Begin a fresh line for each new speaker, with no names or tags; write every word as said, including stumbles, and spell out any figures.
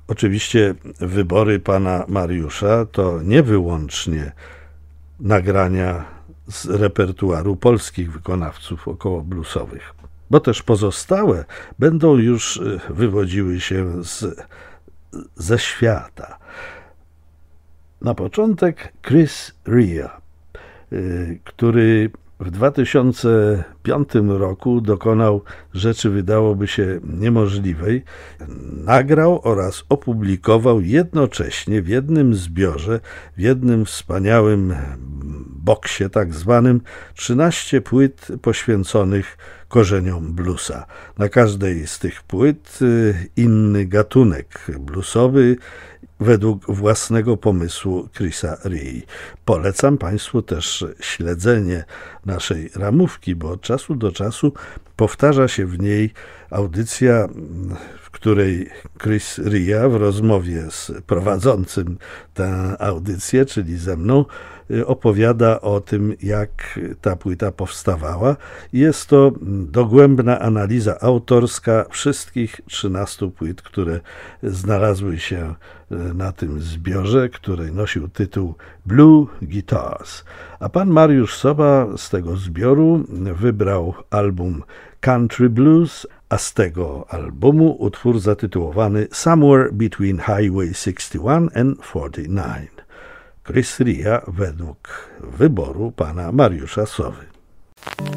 Oczywiście wybory pana Mariusza to nie wyłącznie nagrania z repertuaru polskich wykonawców okołobluesowych, bo też pozostałe będą już wywodziły się z, ze świata. Na początek Chris Rea, który w dwa tysiące piątym roku dokonał rzeczy, wydałoby się, niemożliwej. Nagrał oraz opublikował jednocześnie w jednym zbiorze, w jednym wspaniałym boksie tak zwanym, trzynaście płyt poświęconych korzeniom bluesa. Na każdej z tych płyt inny gatunek bluesowy według własnego pomysłu Chrisa Rea. Polecam Państwu też śledzenie naszej ramówki, bo od czasu do czasu powtarza się w niej audycja, w której Chris Rea w rozmowie z prowadzącym tę audycję, czyli ze mną, opowiada o tym, jak ta płyta powstawała. Jest to dogłębna analiza autorska wszystkich trzynastu płyt, które znalazły się na tym zbiorze, który nosił tytuł Blue Guitars. A pan Mariusz Soba z tego zbioru wybrał album Country Blues, a z tego albumu utwór zatytułowany Somewhere Between Highway sixty one and forty nine. Chris Rea według wyboru pana Mariusza Sowy.